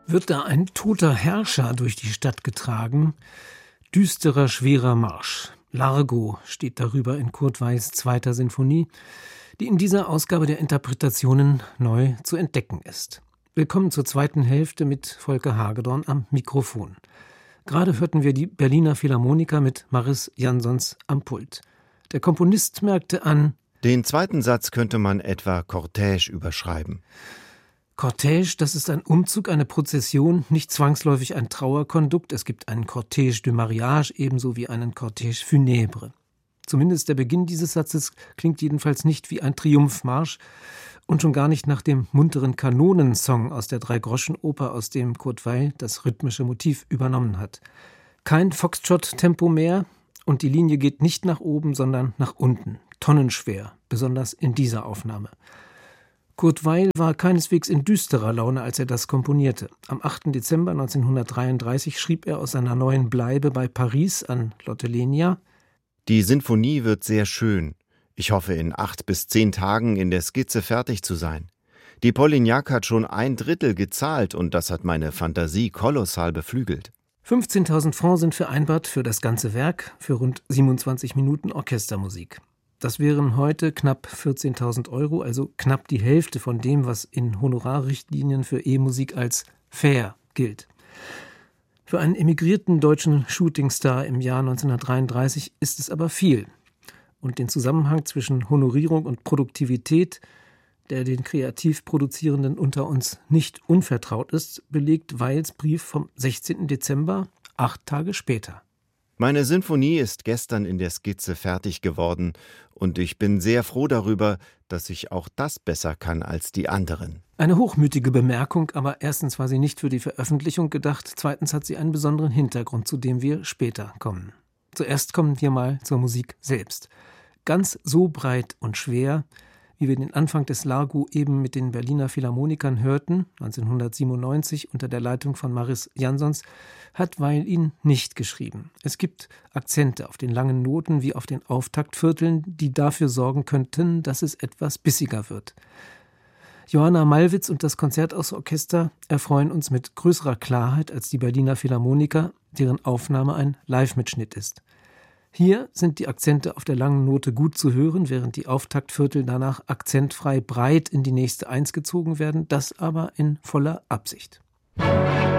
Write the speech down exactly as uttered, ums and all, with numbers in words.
Wird da ein toter Herrscher durch die Stadt getragen? Düsterer, schwerer Marsch. Largo steht darüber in Kurt Weihls zweiter Sinfonie, die in dieser Ausgabe der Interpretationen neu zu entdecken ist. Willkommen zur zweiten Hälfte mit Volker Hagedorn am Mikrofon. Gerade hörten wir die Berliner Philharmoniker mit Mariss Jansons am Pult. Der Komponist merkte an: Den zweiten Satz könnte man etwa Cortège überschreiben. Cortège, das ist ein Umzug, eine Prozession, nicht zwangsläufig ein Trauerkondukt. Es gibt einen Cortège de mariage ebenso wie einen Cortège funèbre. Zumindest der Beginn dieses Satzes klingt jedenfalls nicht wie ein Triumphmarsch und schon gar nicht nach dem munteren Kanonensong aus der Dreigroschenoper, aus dem Kurt Weill das rhythmische Motiv übernommen hat. Kein Foxtrot-Tempo mehr und die Linie geht nicht nach oben, sondern nach unten, tonnenschwer, besonders in dieser Aufnahme. Kurt Weill war keineswegs in düsterer Laune, als er das komponierte. Am achten Dezember neunzehnhundertdreiunddreißig schrieb er aus seiner neuen Bleibe bei Paris an Lotte Lenya: Die Sinfonie wird sehr schön. Ich hoffe, in acht bis zehn Tagen in der Skizze fertig zu sein. Die Polignac hat schon ein Drittel gezahlt und das hat meine Fantasie kolossal beflügelt. fünfzehntausend Francs sind vereinbart für das ganze Werk, für rund siebenundzwanzig Minuten Orchestermusik. Das wären heute knapp vierzehntausend Euro, also knapp die Hälfte von dem, was in Honorarrichtlinien für E-Musik als fair gilt. Für einen emigrierten deutschen Shootingstar im Jahr neunzehnhundertdreiunddreißig ist es aber viel. Und den Zusammenhang zwischen Honorierung und Produktivität, der den kreativ Produzierenden unter uns nicht unvertraut ist, belegt Weihls Brief vom sechzehnten Dezember, acht Tage später. Meine Sinfonie ist gestern in der Skizze fertig geworden und ich bin sehr froh darüber, dass ich auch das besser kann als die anderen. Eine hochmütige Bemerkung, aber erstens war sie nicht für die Veröffentlichung gedacht, zweitens hat sie einen besonderen Hintergrund, zu dem wir später kommen. Zuerst kommen wir mal zur Musik selbst. Ganz so breit und schwer, wie wir den Anfang des Largo eben mit den Berliner Philharmonikern hörten, neunzehnhundertsiebenundneunzig unter der Leitung von Mariss Jansons, hat Weill ihn nicht geschrieben. Es gibt Akzente auf den langen Noten wie auf den Auftaktvierteln, die dafür sorgen könnten, dass es etwas bissiger wird. Johanna Malwitz und das Konzerthausorchester erfreuen uns mit größerer Klarheit als die Berliner Philharmoniker, deren Aufnahme ein Live-Mitschnitt ist. Hier sind die Akzente auf der langen Note gut zu hören, während die Auftaktviertel danach akzentfrei breit in die nächste Eins gezogen werden, das aber in voller Absicht.